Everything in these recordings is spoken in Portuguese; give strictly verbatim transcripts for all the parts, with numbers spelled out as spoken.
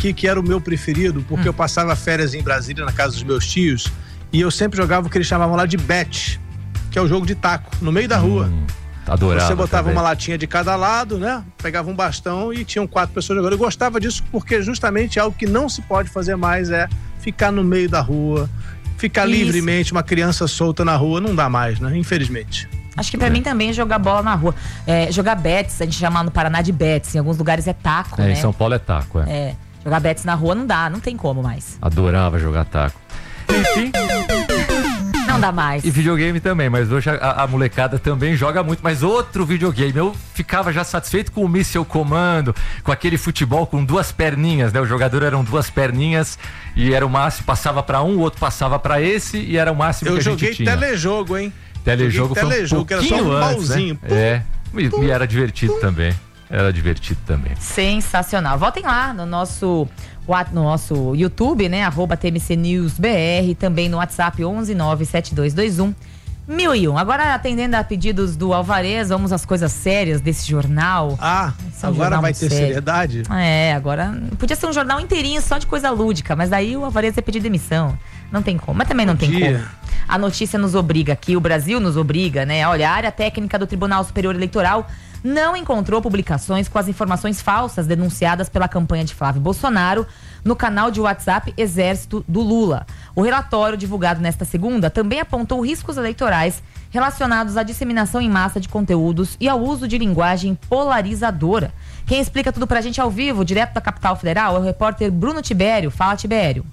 que, que era o meu preferido, porque hum. eu passava férias em Brasília, na casa dos meus tios, e eu sempre jogava o que eles chamavam lá de bet, que é o jogo de taco, no meio da rua. Hum, adorava. Você botava também. uma latinha de cada lado, né? Pegava um bastão e tinham quatro pessoas jogando. Eu gostava disso porque justamente algo que não se pode fazer mais é ficar no meio da rua, ficar Isso. livremente, uma criança solta na rua, não dá mais, né? Infelizmente. Acho que pra é. mim também é jogar bola na rua. É, jogar bets, a gente chama no Paraná de bets, em alguns lugares é taco, é, né? Em São Paulo é taco, é. É, jogar bets na rua não dá, não tem como mais. Adorava jogar taco. Enfim... Não dá mais. E videogame também, mas hoje a, a molecada também joga muito, mas outro videogame. Eu ficava já satisfeito com o Missile Commando, com aquele futebol com duas perninhas, né? O jogador eram duas perninhas e era o máximo, passava pra um, o outro passava pra esse e era o máximo eu que a gente tinha. Eu joguei telejogo, hein? Telejogo foi telejogo, um que era só um pauzinho. Né? É, e, e era divertido também. Era divertido também. Sensacional. Votem lá no nosso, no nosso YouTube, né? Arroba T M C News B R, também no WhatsApp onze nove sete dois dois um mil e um. Agora, atendendo a pedidos do Alvarez, vamos às coisas sérias desse jornal. Ah, um agora jornal vai ter sério. seriedade? É, agora podia ser um jornal inteirinho só de coisa lúdica, mas daí o Alvarez ia pedir demissão. Não tem como, mas também não tem como. A notícia nos obriga aqui, o Brasil nos obriga, né? Olha, a área técnica do Tribunal Superior Eleitoral não encontrou publicações com as informações falsas denunciadas pela campanha de Flávio Bolsonaro no canal de WhatsApp Exército do Lula. O relatório divulgado nesta segunda também apontou riscos eleitorais relacionados à disseminação em massa de conteúdos e ao uso de linguagem polarizadora. Quem explica tudo pra gente ao vivo, direto da capital federal, é o repórter Bruno Tibério. Fala, Tibério.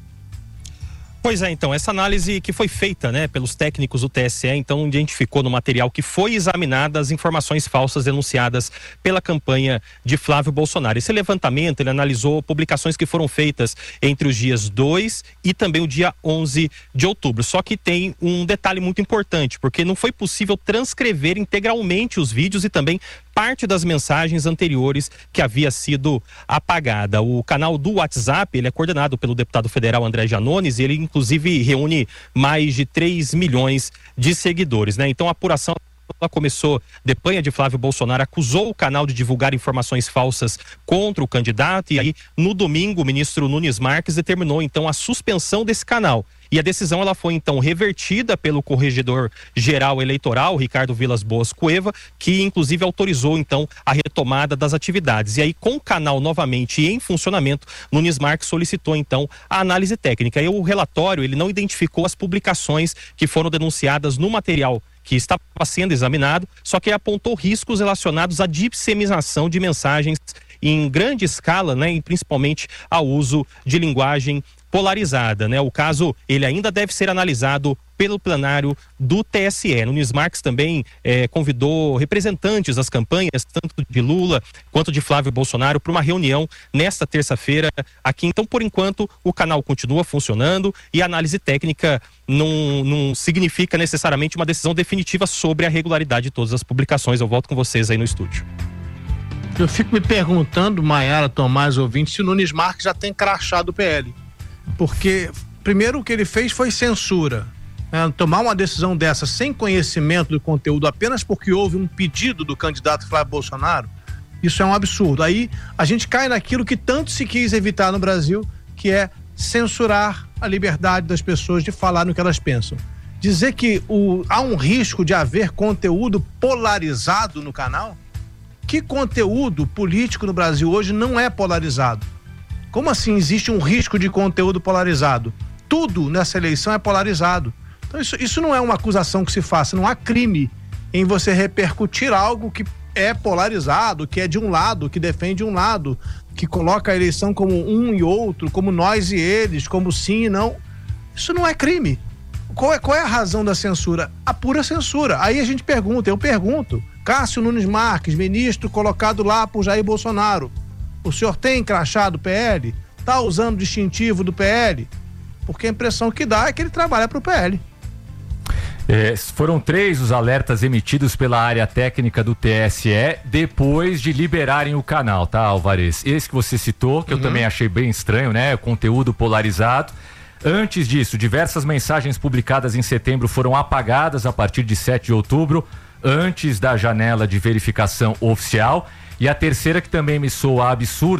Pois é, então, essa análise que foi feita, né, pelos técnicos do T S E, então, identificou no material que foi examinada as informações falsas denunciadas pela campanha de Flávio Bolsonaro. Esse levantamento, ele analisou publicações que foram feitas entre os dias dois e também o dia onze de outubro. Só que tem um detalhe muito importante, porque não foi possível transcrever integralmente os vídeos e também parte das mensagens anteriores que havia sido apagada. O canal do WhatsApp, ele é coordenado pelo deputado federal André Janones e ele inclusive reúne mais de três milhões de seguidores, né? Então a apuração ela começou, depanha de Flávio Bolsonaro acusou o canal de divulgar informações falsas contra o candidato e aí no domingo o ministro Nunes Marques determinou então a suspensão desse canal. E a decisão ela foi então revertida pelo corregedor geral eleitoral, Ricardo Vilas Boas Cueva, que inclusive autorizou então a retomada das atividades. E aí com o canal novamente em funcionamento, Nunes Marques solicitou então a análise técnica. E o relatório ele não identificou as publicações que foram denunciadas no material que estava sendo examinado, só que apontou riscos relacionados à disseminação de mensagens em grande escala, né, e principalmente ao uso de linguagem polarizada, né? O caso, ele ainda deve ser analisado pelo plenário do T S E. Nunes Marques também eh, convidou representantes das campanhas, tanto de Lula quanto de Flávio Bolsonaro, para uma reunião nesta terça-feira aqui. Então, por enquanto, o canal continua funcionando e a análise técnica não, não significa necessariamente uma decisão definitiva sobre a regularidade de todas as publicações. Eu volto com vocês aí no estúdio. Eu fico me perguntando, Maiara, Tomás, ouvinte, se o Nunes Marques já tem crachado o P L. Porque, primeiro, o que ele fez foi censura. Né? Tomar uma decisão dessa sem conhecimento do conteúdo apenas porque houve um pedido do candidato Flávio Bolsonaro, isso é um absurdo. Aí a gente cai naquilo que tanto se quis evitar no Brasil, que é censurar a liberdade das pessoas de falar no que elas pensam. Dizer que o, há um risco de haver conteúdo polarizado no canal? Que conteúdo político no Brasil hoje não é polarizado? Como assim existe um risco de conteúdo polarizado? Tudo nessa eleição é polarizado. Então isso, isso não é uma acusação que se faça, não há crime em você repercutir algo que é polarizado, que é de um lado, que defende um lado, que coloca a eleição como um e outro, como nós e eles, como sim e não. Isso não é crime. Qual é, qual é a razão da censura? A pura censura. Aí a gente pergunta, eu pergunto, Cássio Nunes Marques, ministro colocado lá por Jair Bolsonaro, o senhor tem crachado do P L? Está usando o distintivo do P L? Porque a impressão que dá é que ele trabalha para o P L. É, foram três os alertas emitidos pela área técnica do T S E depois de liberarem o canal, tá, Alvarez? Esse que você citou, que uhum. eu também achei bem estranho, né? O conteúdo polarizado. Antes disso, diversas mensagens publicadas em setembro foram apagadas a partir de sete de outubro, antes da janela de verificação oficial. E a terceira, que também me soa absurda,